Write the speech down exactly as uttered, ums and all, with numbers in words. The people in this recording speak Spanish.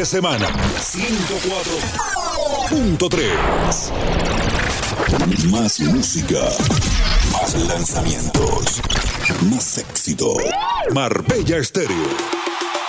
de semana. ciento cuatro punto tres. Más música. Más lanzamientos. Más éxito. Marbella Estéreo.